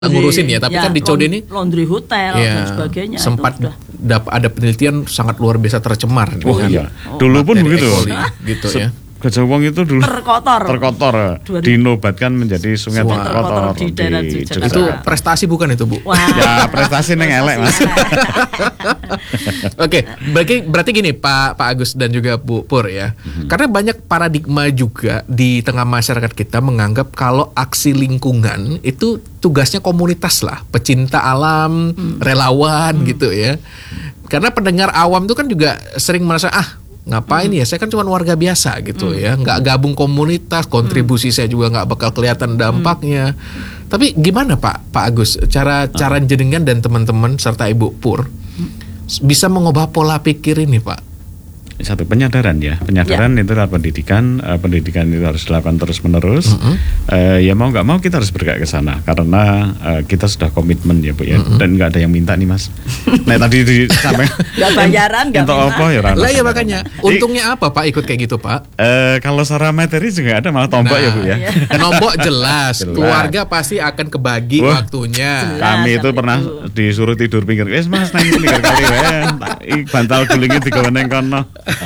ngurusin ya, tapi kan di Code ini laundry hotel dan sebagainya sempat ada penelitian sangat luar biasa tercemar. Dulu pun begitu. Gitu ya. Gajahwong itu dulu terkotor. dinobatkan menjadi sungai terkotor di daerah Jakarta. Itu prestasi bukan itu, Bu? Wah. Ya prestasi neng elek, Mas. Oke, berarti gini Pak Agus dan juga Bu Pur ya. Karena banyak paradigma juga di tengah masyarakat kita menganggap kalau aksi lingkungan itu tugasnya komunitas lah, pecinta alam, relawan gitu ya. Karena pendengar awam itu kan juga sering merasa ngapain ya, saya kan cuma warga biasa gitu ya, nggak gabung komunitas, kontribusi saya juga nggak bakal kelihatan dampaknya. Tapi gimana Pak Agus, cara jenengan dan teman-teman serta Ibu Pur bisa mengubah pola pikir ini, Pak? Satu penyadaran itu adalah pendidikan itu harus dilakukan terus menerus. Ya mau nggak mau kita harus bergerak ke sana karena kita sudah komitmen ya Bu ya, dan nggak ada yang minta nih Mas. Nah tadi sampai nggak bayaran nggak apa ya lah ya, makanya untungnya apa Pak ikut kayak gitu Pak? Kalau secara materi juga ada, malah tombak ya Bu ya. Nombok jelas, keluarga pasti akan kebagi waktunya. Kami itu pernah disuruh tidur pinggir, Mas nang pinggir kali bantal gulingnya digaweneng kono.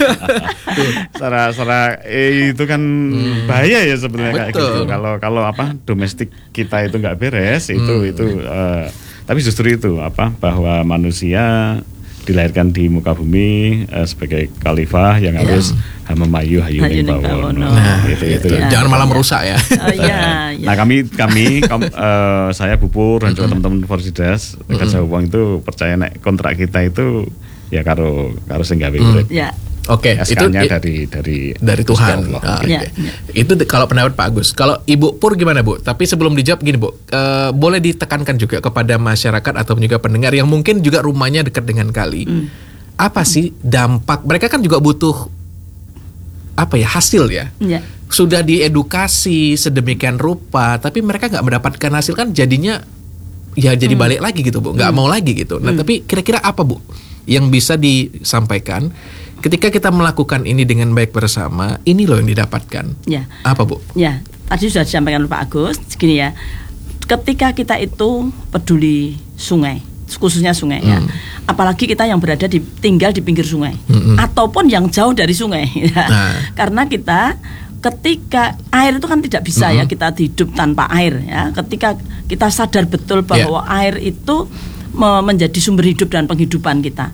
Secara itu kan bahaya ya sebenarnya kayak gitu. Kalau domestik kita itu nggak beres itu tapi justru itu bahwa manusia dilahirkan di muka bumi sebagai khalifah yang harus memayu hayuning bawono. Nah, itu. Jangan malah merusak ya. Nah, kami saya Bu Pur dan juga teman-teman Forsidas Gajahwong itu percaya kontrak kita itu ya karo sing gawe urip. Oke, itu dari Tuhan. Itu kalau pendapat Pak Agus. Kalau Ibu Pur gimana Bu? Tapi sebelum dijawab gini Bu, boleh ditekankan juga kepada masyarakat atau juga pendengar yang mungkin juga rumahnya dekat dengan kali. Apa sih dampak? Mereka kan juga butuh hasil ya. Sudah diedukasi sedemikian rupa, tapi mereka nggak mendapatkan hasil, kan jadinya ya jadi balik lagi gitu Bu, nggak mau lagi gitu. Nah tapi kira-kira apa Bu yang bisa disampaikan ketika kita melakukan ini dengan baik bersama, ini loh yang didapatkan. Apa Bu? Ya, tadi sudah disampaikan oleh Pak Agus. Gini ya, ketika kita itu peduli sungai, khususnya sungai ya, apalagi kita yang tinggal di pinggir sungai, ataupun yang jauh dari sungai, karena kita ketika air itu kan tidak bisa ya kita hidup tanpa air ya. Ketika kita sadar betul bahwa air itu menjadi sumber hidup dan penghidupan kita.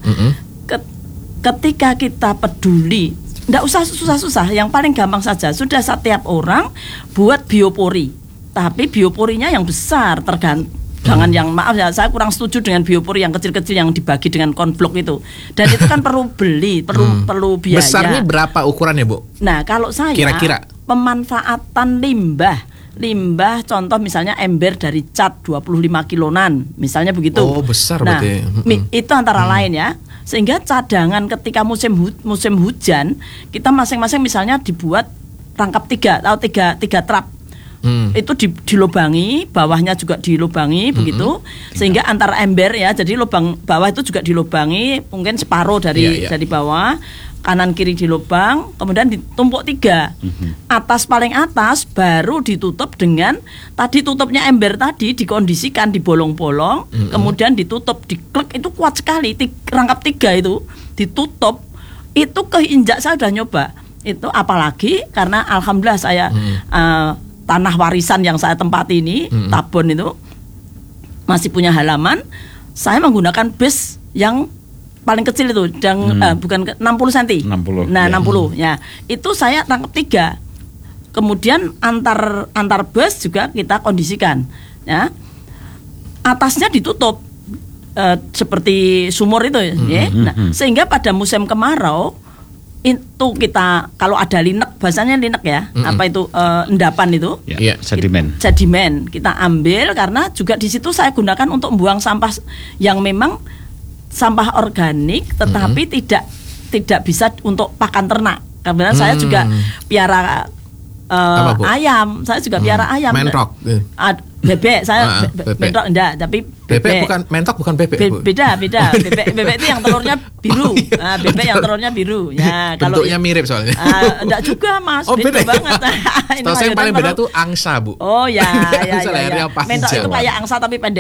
Ketika kita peduli, tidak usah susah-susah, yang paling gampang saja. Sudah setiap orang buat biopori, tapi bioporinya yang besar, jangan yang, maaf ya, saya kurang setuju dengan biopori yang kecil-kecil yang dibagi dengan konblok itu. Dan itu kan perlu beli, perlu biaya. Besarnya berapa ukurannya Bu? Nah kalau saya kira-kira pemanfaatan limbah contoh misalnya ember dari cat 25 kilonan misalnya begitu. Oh besar berarti. Itu antara lain ya. Sehingga cadangan ketika musim hujan kita masing-masing misalnya dibuat rangkap 3 atau 3 trap. Itu dilubangi, bawahnya juga dilubangi begitu, sehingga antara ember ya, jadi lubang bawah itu juga dilubangi mungkin separuh dari bawah, kanan kiri dilubang, kemudian ditumpuk 3. Paling atas baru ditutup dengan tadi tutupnya ember tadi dikondisikan di bolong-bolong, kemudian ditutup diklek, itu kuat sekali, rangkap 3 itu ditutup, itu keinjak. Saya sudah nyoba itu, apalagi karena alhamdulillah saya tanah warisan yang saya tempati ini, Tabon itu masih punya halaman, saya menggunakan bus yang paling kecil itu, bukan 60 cm. 60. Nah, 60 ya. Itu saya tangkap 3. Kemudian antar bus juga kita kondisikan ya. Atasnya ditutup seperti sumur itu ya. Nah, sehingga pada musim kemarau itu kita kalau ada linek, bahasanya linek ya, apa itu endapan itu, sedimen kita ambil, karena juga di situ saya gunakan untuk membuang sampah yang memang sampah organik, tetapi tidak bisa untuk pakan ternak. Karena saya juga piara ayam, saya juga piara ayam. Menrok. Bebek, saya mentok enggak, tapi bebek bukan mentok, bukan bebek. Beda. Bebek itu yang telurnya biru. Nah, bebek yang telurnya biru. Ya, kalau bentuknya mirip soalnya. Enggak juga, Mas. Oh, beda banget. Tahu saya yang paling beda tuh angsa, Bu. Oh ya. Mentok Mentok itu kayak angsa tapi pendek.